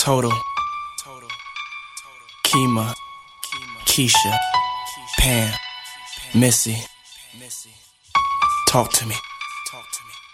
Total, Kima, Keisha, Pam, Missy. Talk to me.